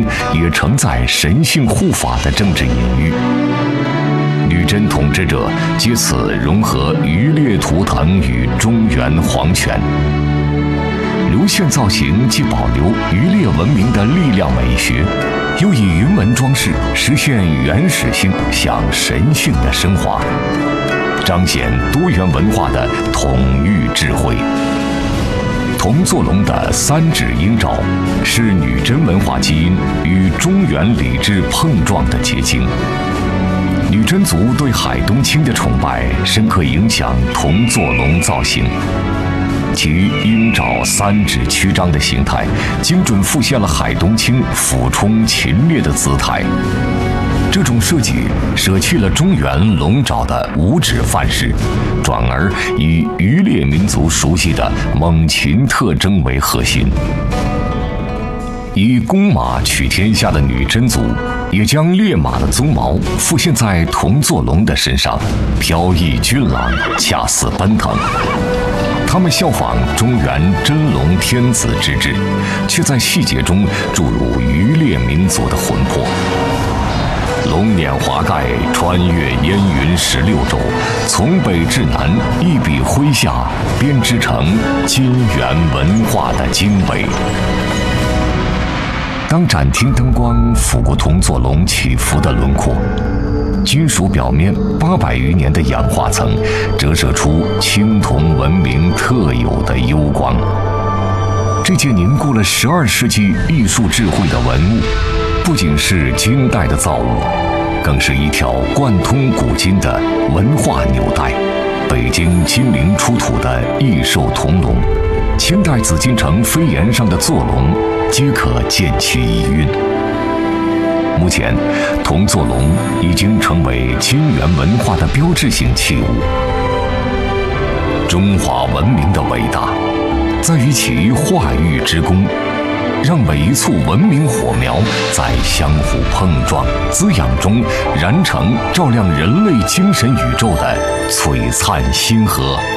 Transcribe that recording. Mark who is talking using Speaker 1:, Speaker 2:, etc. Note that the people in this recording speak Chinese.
Speaker 1: 也承载神性护法的政治隐喻。女真统治者借此融合渔猎图腾与中原皇权。流线造型既保留渔猎文明的力量美学，又以云纹装饰实现原始性向神性的升华，彰显多元文化的统御智慧。铜座龙的三指鹰爪是女真文化基因与中原礼制碰撞的结晶。女真族对海东青的崇拜深刻影响铜座龙造型，其鹰爪三指曲张的形态，精准复现了海东青俯冲禽猎的姿态。这种设计舍弃了中原龙爪的五指范式，转而以渔猎民族熟悉的猛禽特征为核心。以公马取天下的女真族，也将烈马的鬃毛复现在铜座龙的身上，飘逸俊朗，恰似奔腾。他们效仿中原真龙天子之制，却在细节中注入渔猎民族的魂魄。龙辇华盖，穿越烟云16州，从北至南，一笔挥下，编织成金元文化的经纬。当展厅灯光拂过铜座龙起伏的轮廓，金属表面800余年的氧化层折射出青铜文明特有的幽光。这件凝固了12世纪艺术智慧的文物，不仅是金代的造物，更是一条贯通古今的文化纽带。北京金陵出土的异兽铜龙，清代紫禁城飞檐上的座龙，皆可见其遗韵。目前，铜座龙已经成为金元文化的标志性器物。中华文明的伟大，在于其化育之功，让每一簇文明火苗在相互碰撞、滋养中燃成照亮人类精神宇宙的璀璨星河。